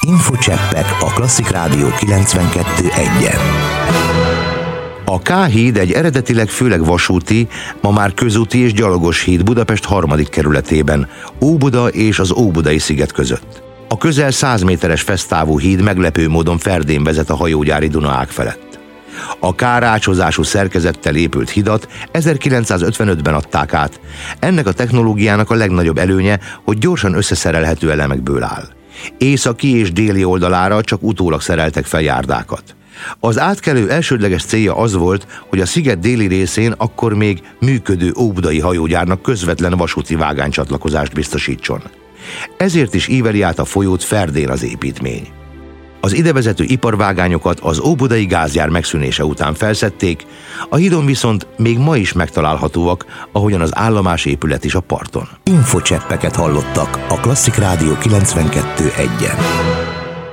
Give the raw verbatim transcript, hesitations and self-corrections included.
Infocseppek a Klasszik Rádió kilencvenkettő egyen. A K-híd egy eredetileg főleg vasúti, ma már közúti és gyalogos híd Budapest harmadik kerületében, Óbuda és az Óbudai sziget között. A közel száz méteres fesztávú híd meglepő módon ferdén vezet a hajógyári Dunaág felett. A K-rácsozású szerkezettel épült hidat ezerkilencszázötvenötben adták át. Ennek a technológiának a legnagyobb előnye, hogy gyorsan összeszerelhető elemekből áll. Északi és déli oldalára csak utólag szereltek fel járdákat. Az átkelő elsődleges célja az volt, hogy a sziget déli részén akkor még működő óbudai hajógyárnak közvetlen vasúti vágánycsatlakozást biztosítson. Ezért is íveli át a folyót ferdén az építmény. Az idevezető iparvágányokat az óbudai gázgyár megszűnése után felszedték, a hídon viszont még ma is megtalálhatóak, ahogyan az állomásépület is a parton. Infocseppeket hallottak a Klasszik Rádió kilencvenkettő egyen.